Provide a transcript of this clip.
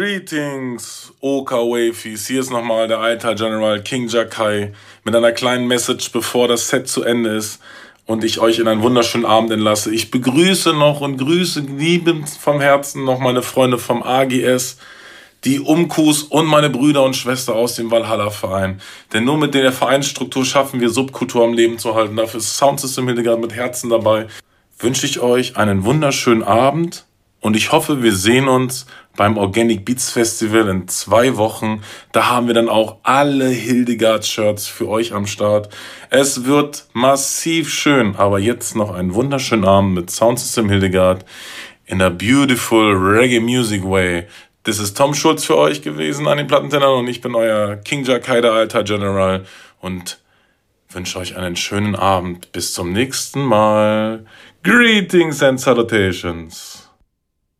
Greetings, Oka Wafis. Hier ist nochmal der Altar General King Jakai mit einer kleinen Message, bevor das Set zu Ende ist und ich euch in einen wunderschönen Abend entlasse. Ich begrüße noch und grüße liebend vom Herzen noch meine Freunde vom AGS, die Umkus und meine Brüder und Schwestern aus dem Valhalla-Verein. Denn nur mit der Vereinsstruktur schaffen wir Subkultur am Leben zu halten. Dafür ist Soundsystem Hildegard mit Herzen dabei. Wünsche ich euch einen wunderschönen Abend. Und ich hoffe, wir sehen uns beim Organic Beats Festival in 2 Wochen. Da haben wir dann auch alle Hildegard-Shirts für euch am Start. Es wird massiv schön. Aber jetzt noch einen wunderschönen Abend mit Soundsystem Hildegard in a beautiful Reggae Music Way. Das ist Tom Schulz für euch gewesen an den Plattentellern und ich bin euer King Jakai, der Altar General. Und wünsche euch einen schönen Abend. Bis zum nächsten Mal. Greetings and salutations.